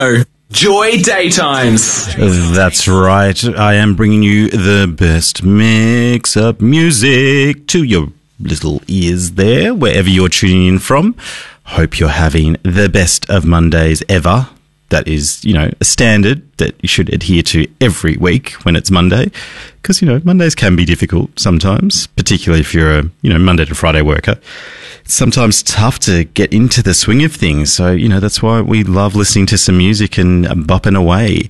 Joy Daytimes. That's right. I am bringing you the best mix-up music to your little ears there, wherever you're tuning in from. Hope you're having the best of Mondays ever. That is, a standard that you should adhere to every week when it's Monday. Because, Mondays can be difficult sometimes, particularly if you're a, Monday to Friday worker. It's sometimes tough to get into the swing of things. So, that's why we love listening to some music and bopping away.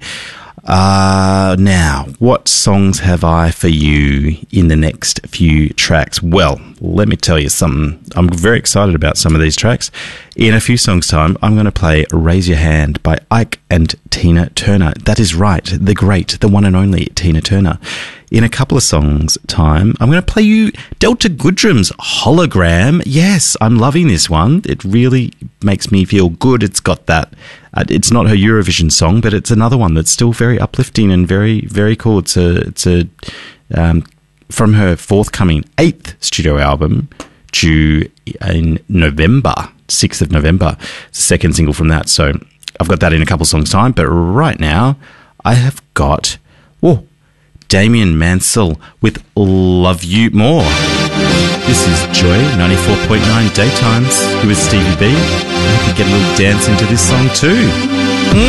Now, what songs have I for you in the next few tracks? Well, let me tell you something. I'm very excited about some of these tracks. In a few songs' time, I'm going to play Raise Your Hand by Ike and Tina Turner. That is right, the great, the one and only Tina Turner. In a couple of songs' time, I'm going to play you Delta Goodrum's Hologram. Yes, I'm loving this one. It really makes me feel good. It's got that. It's not her Eurovision song, but it's another one that's still very uplifting and very, very cool. It's from her forthcoming 8th studio album, due in November, 6th of November. It's the second single from that. So I've got that in a couple of songs' time. But right now, I have got Damien Mansell with Love You More. This is Joy 94.9 Daytimes. Here with Stevie B. I hope you get a little dance into this song too.